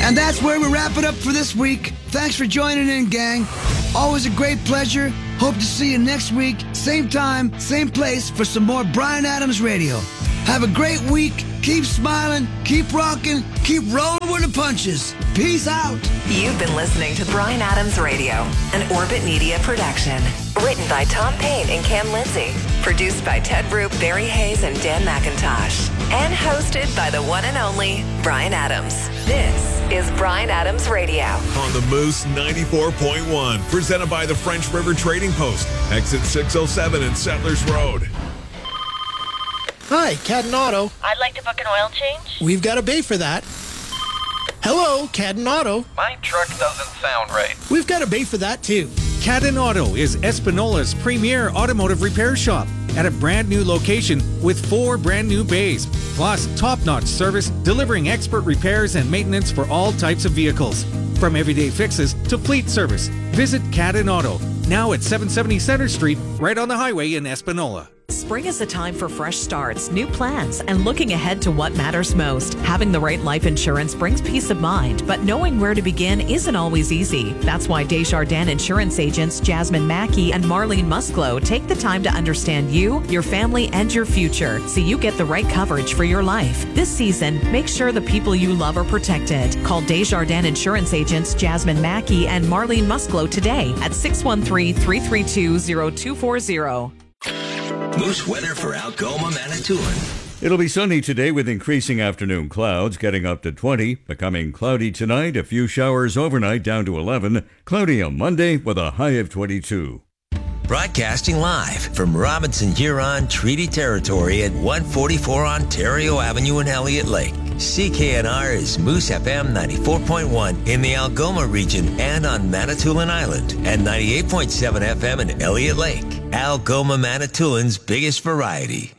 And that's where we wrap it up for this week. Thanks for joining in, gang. Always a great pleasure. Hope to see you next week, same time, same place for some more Bryan Adams Radio. Have a great week. Keep smiling, keep rocking, keep rolling with the punches. Peace out. You've been listening to Bryan Adams Radio, an Orbit Media production. Written by Tom Payne and Cam Lindsay. Produced by Ted Roop, Barry Hayes, and Dan McIntosh. And hosted by the one and only Bryan Adams. This is Bryan Adams Radio. On the Moose 94.1, presented by the French River Trading Post. Exit 607 and Settlers Road. Hi, Cadden Auto. I'd like to book an oil change. We've got a bay for that. Hello, Cadden Auto. My truck doesn't sound right. We've got a bay for that, too. Cadden Auto is Espinola's premier automotive repair shop at a brand new location with 4 brand new bays, plus top-notch service delivering expert repairs and maintenance for all types of vehicles. From everyday fixes to fleet service, visit Cadden Auto, now at 770 Center Street, right on the highway in Espinola. Spring is a time for fresh starts, new plans, and looking ahead to what matters most. Having the right life insurance brings peace of mind, but knowing where to begin isn't always easy. That's why Desjardins Insurance agents Jasmine Mackey and Marlene Musclo take the time to understand you, your family, and your future so you get the right coverage for your life. This season, make sure the people you love are protected. Call Desjardins Insurance agents Jasmine Mackey and Marlene Musclo today at 613-332-0240. Moose weather for Algoma, Manitoulin. It'll be sunny today with increasing afternoon clouds, getting up to 20, becoming cloudy tonight, a few showers overnight down to 11, cloudy on Monday with a high of 22. Broadcasting live from Robinson Huron Treaty Territory at 144 Ontario Avenue in Elliott Lake. CKNR is Moose FM 94.1 in the Algoma region and on Manitoulin Island, and 98.7 FM in Elliott Lake. Algoma, Manitoulin's biggest variety.